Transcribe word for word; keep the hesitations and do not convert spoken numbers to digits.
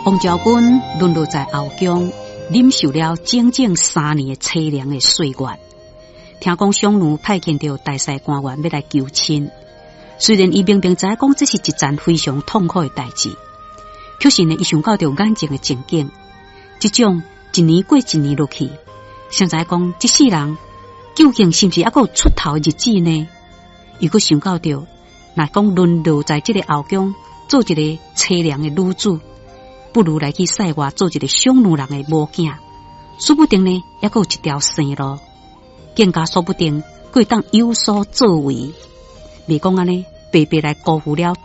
王昭君沦落在后宫，忍受了整整三年的凄凉的岁月。听讲匈奴派遣到大司官员要来求亲，虽然伊明明知影讲这是一件非常痛苦的代志，可是呢，伊想到着眼前的情景，这种一年过一年落去，谁知讲这世人究竟是不是还佫有出头的日子呢？伊佫想到着，若讲沦落在这个后宫做一个凄凉的女子，不如来去塞外做一个匈奴人的母囝，说不定呢，还佫有一条生路。更加说不定，佫会当有所作为，未讲安尼白白来辜负了